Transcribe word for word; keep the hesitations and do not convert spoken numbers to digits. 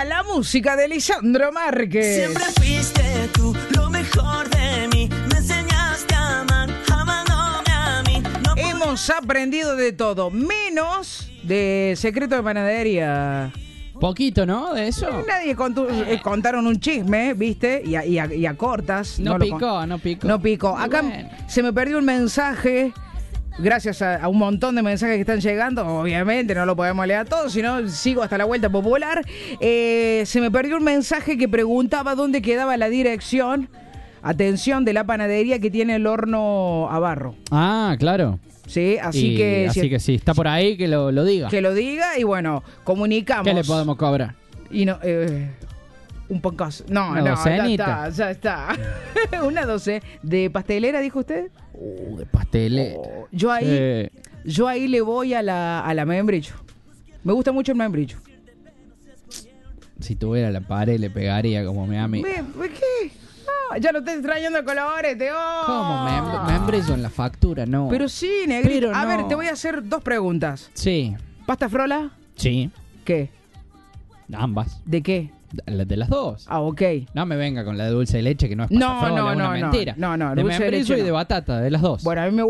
Llega la música de Lisandro Márquez. Siempre fuiste tú lo mejor de mí. Me enseñaste a amar, amándome a mí. No Hemos aprendido de todo, menos de secreto de panadería. Poquito, ¿no? De eso. Nadie contó, eh, contaron un chisme, ¿viste? Y a, y a- y a cortas. No lo picó, con- no picó. No picó. Muy Acá bueno. se me perdió un mensaje. Gracias a, a un montón de mensajes que están llegando, obviamente no lo podemos leer a todos, sino sigo hasta la vuelta popular. Eh, se me perdió un mensaje que preguntaba dónde quedaba la dirección, atención, de la panadería que tiene el horno a barro. Ah, claro. ¿Sí? Así Y que, así si- que sí, está por ahí, que lo, lo diga. que lo diga y bueno, comunicamos. ¿Qué le podemos cobrar? Y no, eh, un poncazo. No, Una no, ya docenita. está, ya está. Una doce de pastelera, dijo usted. Uh, de pastelera. Oh, yo ahí, Eh, yo ahí le voy a la, a la membrillo. Me gusta mucho el membrillo. si tuviera la pared, le pegaría como me amigo. ¿Qué? Ah, ya lo estoy extrañando de colores, Teo. ¿Cómo? Mem- membrillo en la factura, no. Pero sí, negrito. Pero a no. ver, te voy a hacer dos preguntas. Sí, ¿Pasta frola? sí, ¿Qué? ambas. ¿De qué? De de las dos. Ah, ok. No me venga con la de dulce de leche, que no es pasta No, frola, no, es una no, no. mentira. No, no, de dulce de membrillo leche y de no. batata, de las dos. Bueno, a mí me